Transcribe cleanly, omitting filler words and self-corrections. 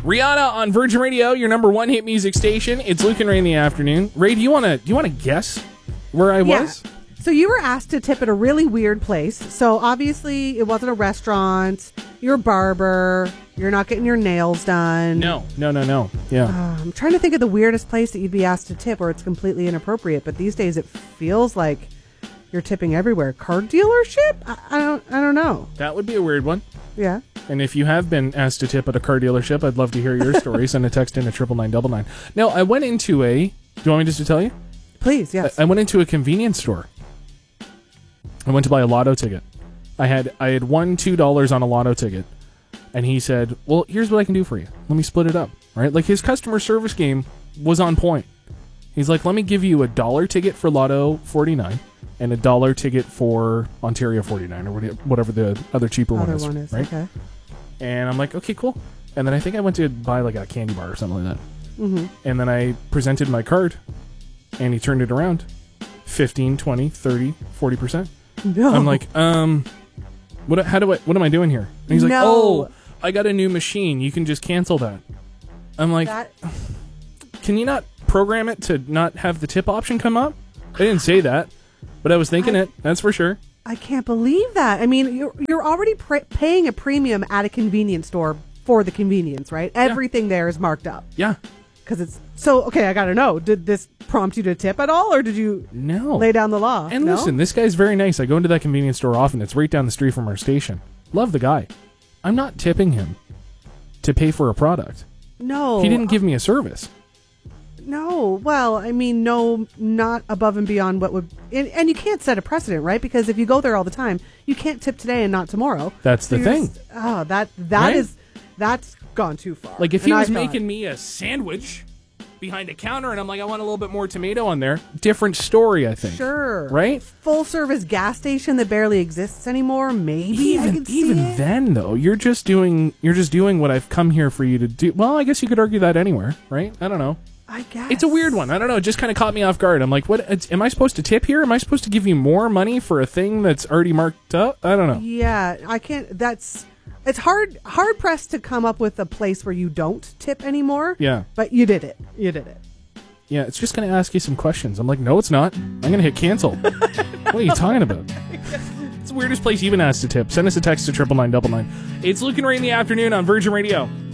Rihanna on Virgin Radio, your number one hit music station. It's Luke and Ray in the afternoon. Ray, do you want to guess where I was? So you were asked to tip at a really weird place. So obviously it wasn't a restaurant. You're a barber. You're not getting your nails done. No. Yeah. I'm trying to think of the weirdest place that you'd be asked to tip where it's completely inappropriate. But these days it feels like you're tipping everywhere. Car dealership? I don't know. That would be a weird one. Yeah. And if you have been asked to tip at a car dealership, I'd love to hear your story. Send a text in to 99999. No, I went into do you want me just to tell you? Please, yes. I went into a convenience store. I went to buy a lotto ticket. I had won $2 on a lotto ticket. And he said, well, here's what I can do for you. Let me split it up. Right? Like his customer service game was on point. He's like, let me give you $1 ticket for Lotto 49 and $1 ticket for Ontario 49 or whatever the other cheaper one is. Right? Okay. And I'm like, okay, cool. And then I think I went to buy like a candy bar or something like that. Mm-hmm. And then I presented my card and he turned it around. 15, 20, 30, 40%. No. I'm like, what am I doing here? And he's like, oh, I got a new machine. You can just cancel that. I'm like, can you not program it to not have the tip option come up? I didn't say that, but I was thinking it. That's for sure. I can't believe that. I mean, you're already paying a premium at a convenience store for the convenience, right? Everything there is marked up. Yeah. Because it's so okay. I got to know. Did this prompt you to tip at all, or did you lay down the law? And listen, this guy's very nice. I go into that convenience store often. It's right down the street from our station. Love the guy. I'm not tipping him to pay for a product. No, he didn't give me a service. No, well, I mean, no, not above and beyond what would, and you can't set a precedent, right? Because if you go there all the time, you can't tip today and not tomorrow. That's the thing. That's gone too far. Like if he was making me a sandwich behind a counter and I'm like, I want a little bit more tomato on there, different story, I think. Sure. Right? Full service gas station that barely exists anymore, maybe. Even then though, you're just doing what I've come here for you to do. Well, I guess you could argue that anywhere, right? I don't know. I guess. It's a weird one. I don't know. It just kind of caught me off guard. I'm like, what? Am I supposed to tip here? Am I supposed to give you more money for a thing that's already marked up? I don't know. Yeah, I can't. It's hard pressed to come up with a place where you don't tip anymore. Yeah. But you did it. Yeah, it's just going to ask you some questions. I'm like, no, it's not. I'm going to hit cancel. What are you talking about? It's the weirdest place you've been asked to tip. Send us a text to 99999. It's Luke and Ray in the afternoon on Virgin Radio.